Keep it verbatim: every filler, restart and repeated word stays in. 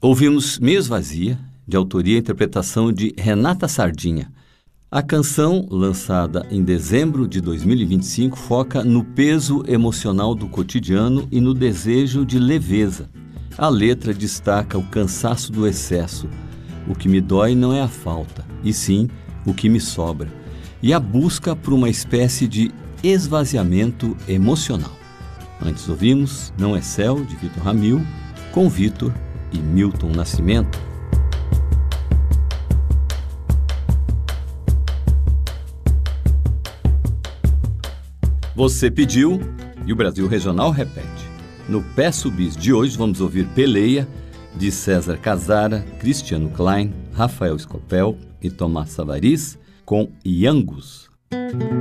Ouvimos Meio Vazia, de autoria e interpretação de Renata Sardinha. A canção, lançada em dezembro de dois mil e vinte e cinco, foca no peso emocional do cotidiano e no desejo de leveza. A letra destaca o cansaço do excesso. O que me dói não é a falta, e sim o que me sobra. E a busca por uma espécie de esvaziamento emocional. Antes ouvimos Não é Céu, de Vitor Ramil, com Vitor e Milton Nascimento. Você pediu e o Brasil Regional repete. No Peço Bis de hoje vamos ouvir Peleia, de César Casara, Cristiano Klein, Rafael Scopel e Tomás Savariz, com Iangus.